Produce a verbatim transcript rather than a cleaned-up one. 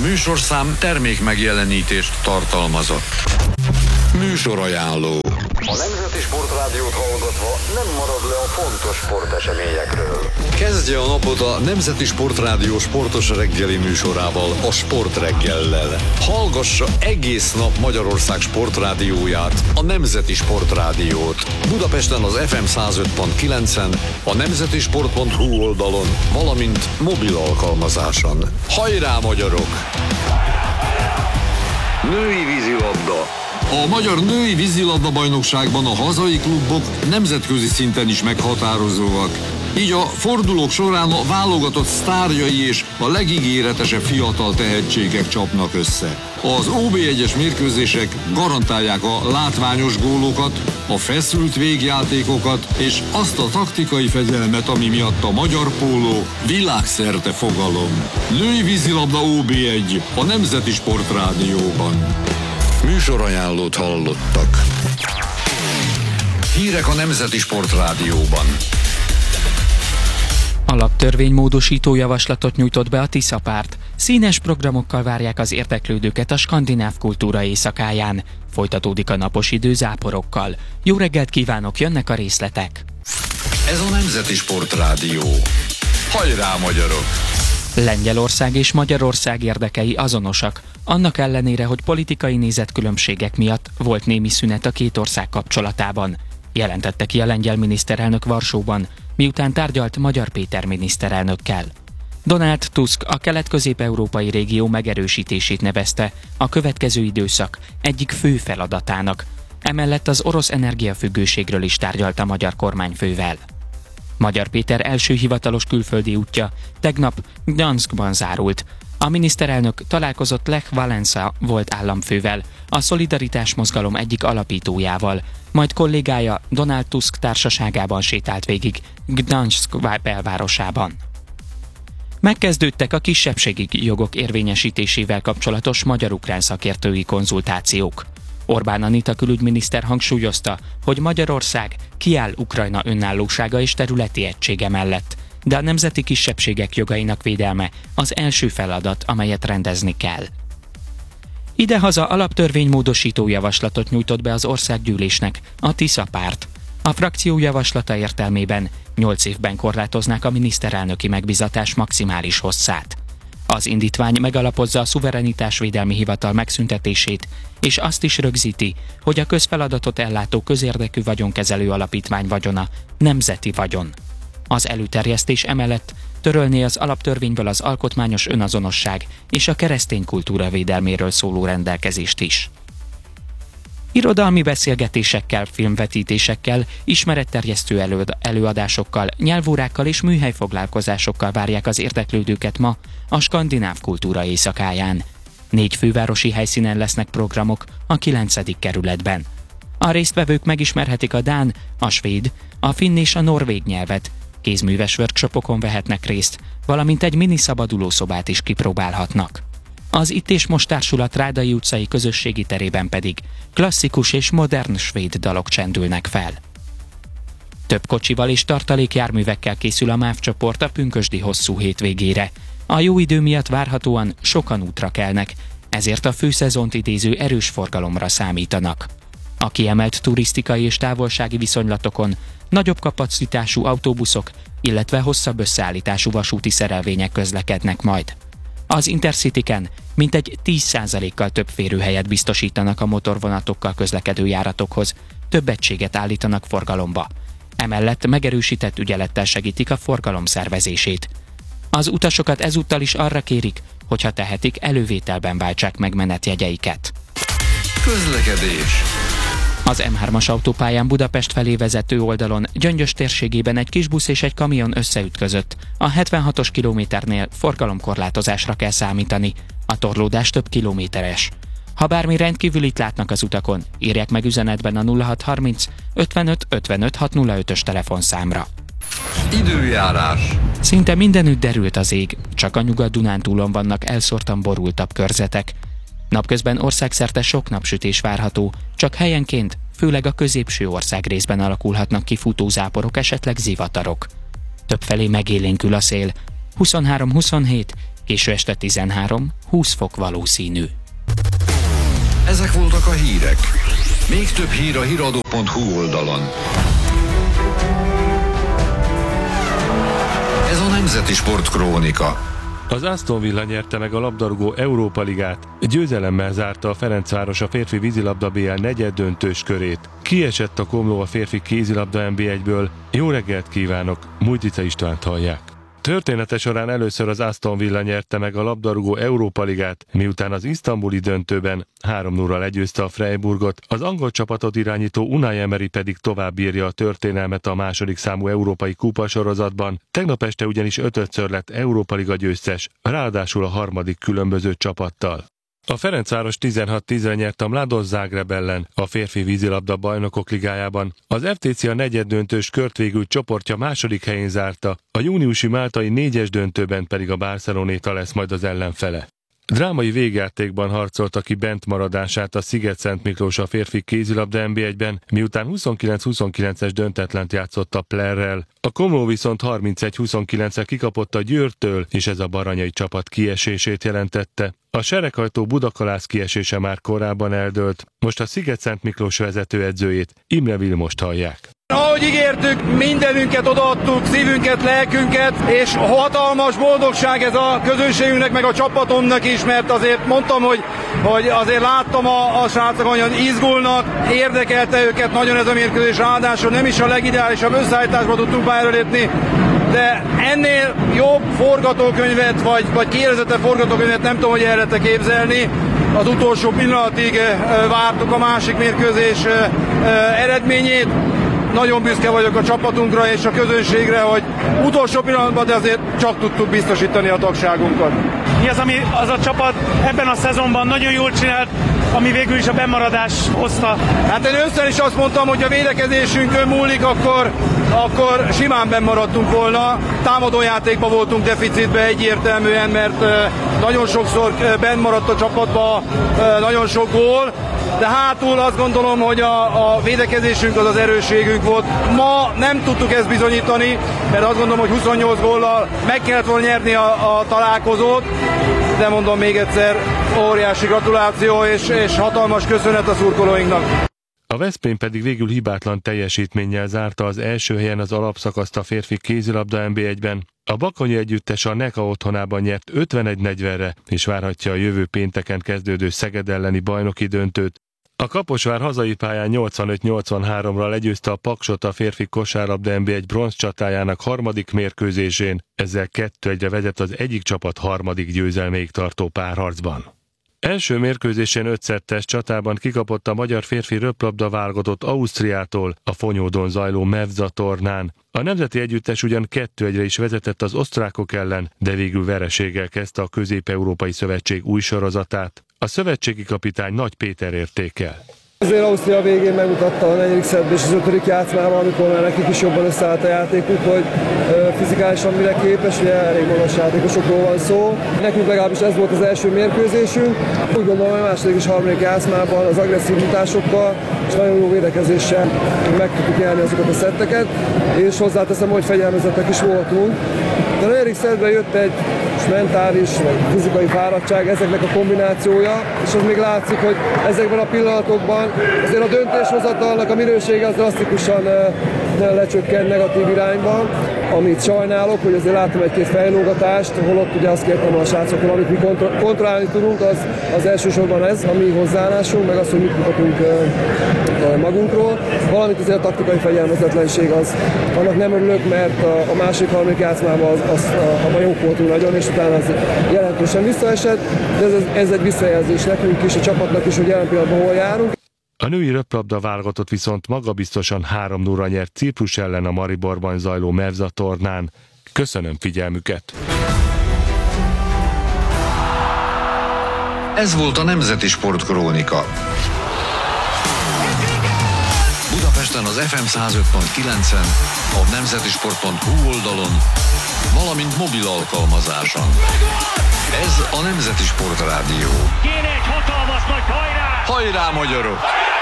műsorszám termék megjelenítést tartalmazott. Műsorajánló. A Nemzeti Sportrádiót hallgatva nem marad le a fontos sporteseményekről. Kezdje a napot a Nemzeti Sportrádió sportos reggeli műsorával, a Sportreggellel. Hallgassa egész nap Magyarország sportrádióját, a Nemzeti Sportrádiót. Budapesten az ef em száz öt pont kilencen, a nemzetisport pont hu oldalon, valamint mobil alkalmazáson. Hajrá, magyarok! Női vízilabda. A magyar női vízilabda-bajnokságban a hazai klubok nemzetközi szinten is meghatározóak. Így a fordulók során a válogatott sztárjai és a legígéretesebb fiatal tehetségek csapnak össze. Az ó bé egyes mérkőzések garantálják a látványos gólokat, a feszült végjátékokat és azt a taktikai fegyelmet, ami miatt a magyar póló világszerte fogalom. Női vízilabda ó bé egy a Nemzeti Sportrádióban. Műsorajánlót hallottak. Hírek a Nemzeti Sportrádióban. Alaptörvénymódosító javaslatot nyújtott be a Tisza párt. Színes programokkal várják az érdeklődőket a skandináv kultúra éjszakáján. Folytatódik a napos idő záporokkal. Jó reggelt kívánok, jönnek a részletek. Ez a Nemzeti Sportrádió. Hajrá, magyarok! Lengyelország és Magyarország érdekei azonosak. Annak ellenére, hogy politikai nézetkülönbségek miatt volt némi szünet a két ország kapcsolatában, jelentette ki a lengyel miniszterelnök Varsóban, miután tárgyalt Magyar Péter miniszterelnökkel. Donald Tusk a kelet-közép-európai régió megerősítését nevezte a következő időszak egyik fő feladatának. Emellett az orosz energiafüggőségről is tárgyalt a magyar kormányfővel. Magyar Péter első hivatalos külföldi útja tegnap Gdanskban zárult. A miniszterelnök találkozott Lech Wałęsa volt államfővel, a Szolidaritás mozgalom egyik alapítójával, majd kollégája Donald Tusk társaságában sétált végig Gdansk belvárosában. Megkezdődtek a kisebbségi jogok érvényesítésével kapcsolatos magyar-ukrán szakértői konzultációk. Orbán Anita külügyminiszter hangsúlyozta, hogy Magyarország kiáll Ukrajna önállósága és területi egysége mellett, de a nemzeti kisebbségek jogainak védelme az első feladat, amelyet rendezni kell. Idehaza alaptörvénymódosító javaslatot nyújtott be az országgyűlésnek a Tisza párt. A frakció javaslata értelmében nyolc évben korlátoznák a miniszterelnöki megbizatás maximális hosszát. Az indítvány megalapozza a szuverenitásvédelmi hivatal megszüntetését, és azt is rögzíti, hogy a közfeladatot ellátó közérdekű vagyonkezelő alapítvány vagyona nemzeti vagyon. Az előterjesztés emellett törölné az alaptörvényből az alkotmányos önazonosság és a keresztény kultúra védelméről szóló rendelkezést is. Irodalmi beszélgetésekkel, filmvetítésekkel, ismeretterjesztő előad- előadásokkal, nyelvórákkal és műhelyfoglalkozásokkal várják az érdeklődőket ma a skandináv kultúra éjszakáján. Négy fővárosi helyszínen lesznek programok a kilencedik kerületben. A résztvevők megismerhetik a dán, a svéd, a finn és a norvég nyelvet, kézműves workshopokon vehetnek részt, valamint egy mini szabadulószobát is kipróbálhatnak. Az Itt és Most társulat Rádai utcai közösségi terében pedig klasszikus és modern svéd dalok csendülnek fel. Több kocsival és tartalékjárművekkel készül a MÁV csoport a pünkösdi hosszú hétvégére. A jó idő miatt várhatóan sokan útra kelnek, ezért a főszezont idéző erős forgalomra számítanak. A kiemelt turisztikai és távolsági viszonylatokon nagyobb kapacitású autóbuszok, illetve hosszabb összeállítású vasúti szerelvények közlekednek majd. Az Intercityken mintegy tíz százalékkal több férőhelyet biztosítanak a motorvonatokkal közlekedő járatokhoz, több egységet állítanak forgalomba. Emellett megerősített ügyelettel segítik a forgalom szervezését. Az utasokat ezúttal is arra kérik, hogyha tehetik, elővételben váltsák meg menetjegyeiket. Közlekedés. Az em hármas autópályán Budapest felé vezető oldalon Gyöngyös térségében egy kisbusz és egy kamion összeütközött. A hetvenhatos kilométernél forgalomkorlátozásra kell számítani. A torlódás több kilométeres. Ha bármi rendkívülit látnak az utakon, írják meg üzenetben a nulla hat harminc ötvenöt ötvenöt hat nulla ötös telefonszámra. Időjárás. Szinte mindenütt derült az ég, csak a Nyugat-Dunántúlon vannak elszórtan borultabb körzetek. Napközben országszerte sok napsütés várható, csak helyenként, főleg a középső ország részben alakulhatnak ki futózáporok, esetleg zivatarok. Többfelé megélénkül a szél, huszonhárom huszonhét Késő este tizenhárom-húsz fok valószínű. Ezek voltak a hírek. Még több hír a híradó pont hu oldalon. Ez a Nemzeti Sport Krónika. Az Aston Villa nyerte meg a labdarúgó Európa Ligát. Győzelemmel zárta a Ferencváros a férfi vízilabda bé el negyeddöntős körét. Kiesett a Komló a férfi kézilabda en bé egyből. Jó reggelt kívánok, Mújtica Istvánt hallják. Története során először az Aston Villa nyerte meg a labdarúgó Európa Ligát, miután az isztambuli döntőben három nulla legyőzte a Freiburgot, az angol csapatot irányító Unai Emery pedig tovább bírja a történelmet a második számú európai kupa sorozatban. Tegnap este ugyanis ötödször lett Európa Liga győztes, ráadásul a harmadik különböző csapattal. A Ferencváros tizenhat tízre nyert a Mladost Zágráb ellen a férfi vízilabda bajnokok ligájában. Az ef té cé a negyeddöntős kört végül csoportja második helyén zárta, a júniusi máltai négyes döntőben pedig a Barcelonéta lesz majd az ellenfele. Drámai végjátékban harcolta ki bent maradását a Sziget-Szent Miklós a férfi kézilabda en bé egyben, miután huszonkilenc huszonkilences döntetlent játszott a Plerrel. A Komló viszont harmincegy huszonkilencre kikapott a Győrtől, és ez a baranyai csapat kiesését jelentette. A Sereghajtó Budakalász kiesése már korábban eldőlt, most a Sziget-Szent Miklós vezetőedzőjét, Imre Vilmost hallják. Ahogy ígértük, mindenünket odaadtuk, szívünket, lelkünket, és hatalmas boldogság ez a közönségünknek, meg a csapatomnak is, mert azért mondtam, hogy, hogy azért láttam a, a srácok, hogy izgulnak, érdekelte őket nagyon ez a mérkőzés, ráadásul nem is a legideálisabb összeállításba tudtunk pályára lépni, de ennél jobb forgatókönyvet, vagy, vagy kiélezette forgatókönyvet nem tudom, hogy el lehet képzelni. Az utolsó pillanatig vártuk a másik mérkőzés eredményét. Nagyon büszke vagyok a csapatunkra és a közönségre, hogy utolsó pillanatban, de azért csak tudtuk biztosítani a tagságunkat. Mi az, ami az a csapat ebben a szezonban nagyon jól csinált, ami végül is a bemaradás hozta? Hát én össze is azt mondtam, hogy a védekezésünkön múlik, akkor, akkor simán bennmaradtunk volna. Támadójátékban voltunk deficitben egyértelműen, mert nagyon sokszor bennmaradt a csapatban nagyon sok gól, de hátul azt gondolom, hogy a, a védekezésünk az az erősségünk volt. Ma nem tudtuk ezt bizonyítani, mert azt gondolom, hogy huszonnyolc góllal meg kellett volna nyerni a, a találkozót, de mondom még egyszer, óriási gratuláció és, és hatalmas köszönet a szurkolóinknak. A Veszprém pedig végül hibátlan teljesítménnyel zárta az első helyen az alapszakaszt a férfi kézilabda en bé egyben. A Bakonyi együttes a Neka otthonában nyert ötvenegy negyvenre, és várhatja a jövő pénteken kezdődő Szeged elleni bajnoki döntőt. A Kaposvár hazai pályán nyolcvanöt nyolcvanháromra legyőzte a Paksot a férfi kosárlabda en bé egy bronz csatájának harmadik mérkőzésén, ezzel kettő egyre vezet az egyik csapat harmadik győzelméig tartó párharcban. Első mérkőzésén ötszettes csatában kikapott a magyar férfi röplabda válogatott Ausztriától a Fonyódon zajló Mevza tornán. A nemzeti együttes ugyan kettő egyre is vezetett az osztrákok ellen, de végül vereséggel kezdte a Közép-Európai Szövetség új sorozatát. A szövetségi kapitány Nagy Péter értékel. Azért Ausztria végén megmutatta a negyedik szettben és az ötödik játszmában, amikor már nekik is jobban összeállt a játékuk, hogy fizikálisan mire képes, ugye elég magas játékosokról van szó. Nekünk legalábbis ez volt az első mérkőzésünk. Úgy gondolom, hogy a második és harmadik játszmában az agresszívitásokkal és nagyon jó védekezéssel meg tudtuk nyerni azokat a szetteket, és hozzáteszem, hogy fegyelmezettek is voltunk. De a negyedik szettben jött egy mentális, vagy fizikai fáradtság, ezeknek a kombinációja, és az még látszik, hogy ezekben a pillanatokban azért a döntéshozatalnak a minősége az drasztikusan lecsökken negatív irányban, amit sajnálok, hogy azért láttam egy-két fejlógatást, holott ugye azt kértem a srácoktól, amit mi kontro- kontrollálni tudunk, az, az elsősorban ez, a mi hozzáállásunk, meg az, hogy mit mutatunk magunkról, valamint azért a taktikai fegyelmezetlenség az, annak nem örülök, mert a, a másik harmadik játszmában az, az, abban jók voltunk nagyon, és utána az jelentősen visszaesett, de ez, ez egy visszajelzés nekünk is, a csapatnak is, hogy jelen pillanatban hol járunk. A női röplabda válogatott viszont magabiztosan három nulla nyert Ciprus ellen a Mariborban zajló Mevza tornán. Köszönöm figyelmüket! Ez volt a Nemzeti Sport Krónika. Budapesten az ef em száz öt pont kilencen, a nemzetisport pont hu oldalon, valamint mobil alkalmazáson. Ez a Nemzeti Sport Rádió. Kéne egy hatalmas nagy hajrá! Hajrá, magyarok!